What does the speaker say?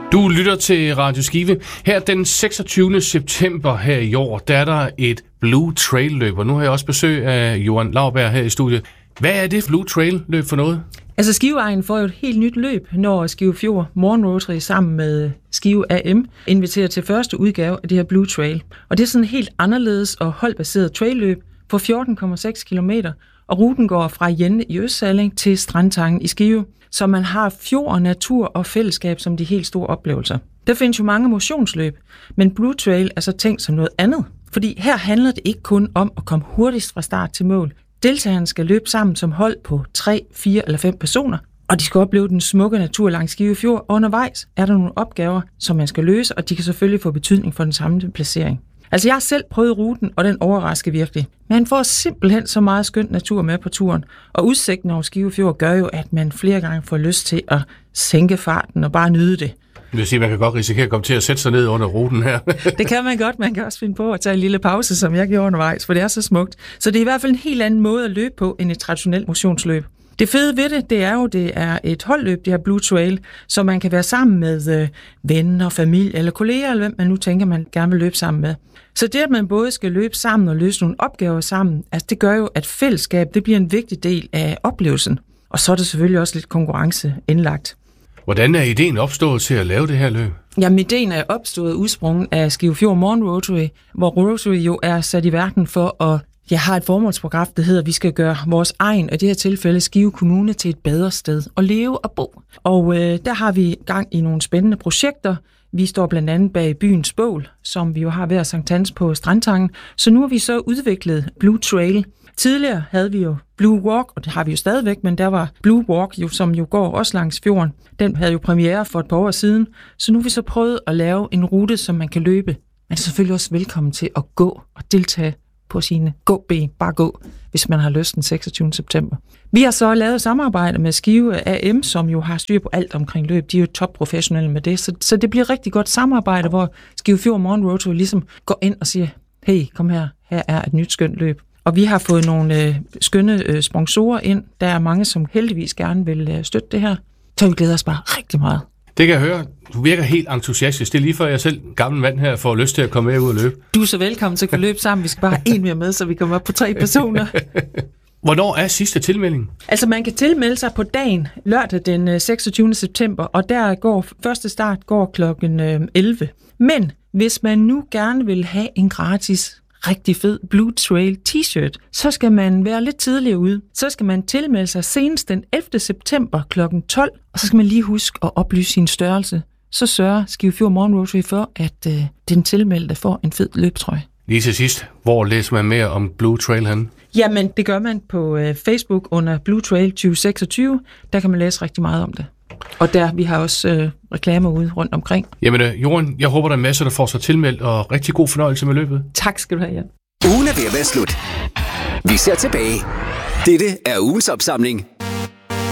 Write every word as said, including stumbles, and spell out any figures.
Du lytter til Radio Skive. Her den seksogtyvende september her i år, der er der et Blue Trail løb, og nu har jeg også besøg af Johan Lauberg her i studiet. Hvad er det Blue Trail løb for noget? Altså Skiveegnen får jo et helt nyt løb, når Skive Fjord Morgen Rotary sammen med Skive A M inviterer til første udgave af det her Blue Trail. Og det er sådan et helt anderledes og holdbaseret trailløb på fjorten komma seks kilometer, og ruten går fra Jenne i Østsalling til Strandtangen i Skive. Så man har fjord, natur og fællesskab som de helt store oplevelser. Der findes jo mange motionsløb, men Blue Trail er så tænkt som noget andet. Fordi her handler det ikke kun om at komme hurtigst fra start til mål. Deltagerne skal løbe sammen som hold på tre, fire eller fem personer, og de skal opleve den smukke natur langs Skive Fjord. Og undervejs er der nogle opgaver, som man skal løse, og de kan selvfølgelig få betydning for den samlede placering. Altså jeg har selv prøvet ruten, og den overrasker virkelig. Man får simpelthen så meget skønt natur med på turen, og udsigten over Skive Fjord gør jo, at man flere gange får lyst til at sænke farten og bare nyde det. Det vil sige, at man kan godt risikere at komme til at sætte sig ned under ruten her. Det kan man godt. Man kan også finde på at tage en lille pause, som jeg gjorde undervejs, for det er så smukt. Så det er i hvert fald en helt anden måde at løbe på end et traditionelt motionsløb. Det fede ved det, det er jo, det er et holdløb, det her Blue Trail, så man kan være sammen med øh, venner, familie eller kolleger, eller hvem man nu tænker, man gerne vil løbe sammen med. Så det, at man både skal løbe sammen og løse nogle opgaver sammen, altså det gør jo, at fællesskab, det bliver en vigtig del af oplevelsen. Og så er det selvfølgelig også lidt konkurrence indlagt. Hvordan er ideen opstået til at lave det her løb? Jamen, ideen er opstået udsprunget af Skive Fjord Morgen Rotary, hvor Rotary jo er sat i verden for at jeg har et formålsprogram, der hedder, at vi skal gøre vores egen, og i det her tilfælde Skive Kommune, til et bedre sted at leve og bo. Og øh, der har vi gang i nogle spændende projekter. Vi står blandt andet bag byens bål, som vi jo har hver Sankt Hans på Strandtangen. Så nu har vi så udviklet Blue Trail. Tidligere havde vi jo Blue Walk, og det har vi jo stadigvæk, men der var Blue Walk, jo, som jo går også langs fjorden. Den havde jo premiere for et par år siden. Så nu har vi så prøvet at lave en rute, som man kan løbe. Man er selvfølgelig også velkommen til at gå og deltage på sine gåben, bare gå, hvis man har lyst den seksogtyvende september. Vi har så lavet samarbejde med Skive A M, som jo har styr på alt omkring løb. De er jo topprofessionelle med det, så, så det bliver rigtig godt samarbejde, hvor Skive Fjord Morgen Rotary ligesom går ind og siger, hey, kom her, her er et nyt skønt løb. Og vi har fået nogle øh, skønne øh, sponsorer ind. Der er mange, som heldigvis gerne vil øh, støtte det her. Så vi glæder os bare rigtig meget. Det kan jeg høre. Du virker helt entusiastisk. Det er lige før jeg selv, gammel mand her, får lyst til at komme med ud og løbe. Du er så velkommen til at løbe sammen. Vi skal bare have en mere med, så vi kommer op på tre personer. Hvornår er sidste tilmelding? Altså man kan tilmelde sig på dagen, lørdag den seksogtyvende september, og der går første start går klokken elleve. Men hvis man nu gerne vil have en gratis rigtig fed Blue Trail t-shirt, så skal man være lidt tidligere ude. Så skal man tilmelde sig senest den ellevte september klokken tolv, og så skal man lige huske at oplyse sin størrelse. Så sørger Skive Fjord Morgen Rotary for, at øh, den tilmeldte får en fed løbetrøje. Lige til sidst, hvor læser man mere om Blue Trail hen? Jamen, det gør man på øh, Facebook under Blue Trail tyve seksogtyve. Der kan man læse rigtig meget om det. Og der, vi har også øh, reklamer ude rundt omkring. Jamen, øh, Johan, jeg håber, der er masser, der får sig tilmeldt, og rigtig god fornøjelse med løbet. Tak skal du have, Jan. Ugen er ved at være slut. Vi ser tilbage. Dette er ugens opsamling